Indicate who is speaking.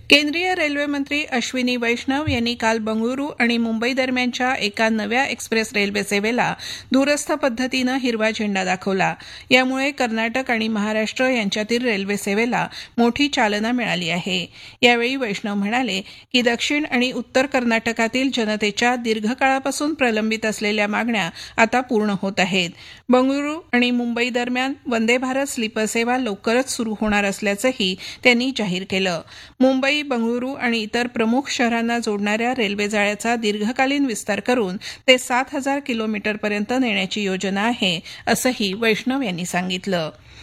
Speaker 1: केंद्रीय रेल्वे मंत्री अश्विनी वैष्णव यांनी काल बंगळुरू आणि मुंबई दरम्यानच्या एका नव्या एक्सप्रेस रेल्वे सेवेला दूरस्थ पद्धतीनं हिरवा झेंडा दाखवला. यामुळे कर्नाटक आणि महाराष्ट्र यांच्यातील रेल्वे सेवेला मोठी चालना मिळाली आहे. यावेळी वैष्णव म्हणाले की दक्षिण आणि उत्तर कर्नाटकातील जनतेच्या दीर्घकाळापासून प्रलंबित असलेल्या मागण्या आता पूर्ण होत आहेत. बंगळुरू आणि मुंबई दरम्यान वंदे भारत स्लीपर सेवा लवकरच सुरू होणार असल्याचंही त्यांनी जाहीर केलं. मुंबई, बंगळुरू आणि इतर प्रमुख शहरांना जोडणाऱ्या रेल्वे जाळ्याचा दीर्घकालीन विस्तार करून ते 7,000 किलोमीटरपर्यंत नेण्याची योजना आहे, असंही वैष्णव यांनी सांगितलं.